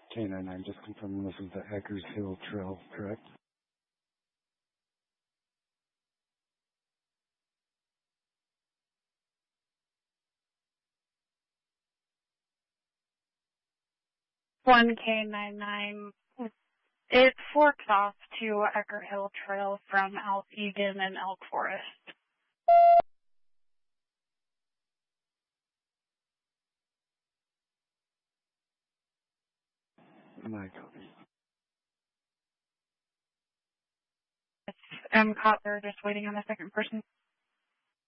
K99, just confirming this is the Eckers Hill Trail, correct? One K99. It forks off to Ecker Hill Trail from Alp Egan and Elk Forest. My copy. I'm caught there just waiting on the second person.